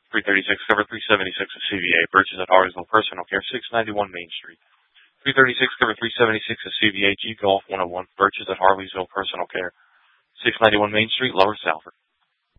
336 cover 376 of CVA, Birches at Harleysville Personal Care, 691 Main Street. 336 cover 376 of CVA, G Golf 101, Birches at Harleysville Personal Care, 691 Main Street, Lower Salford.